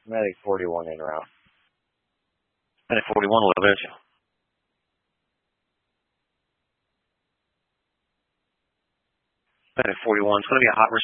Medic 41 en route. Medic 41, what about you? Medic 41, it's going to be a hot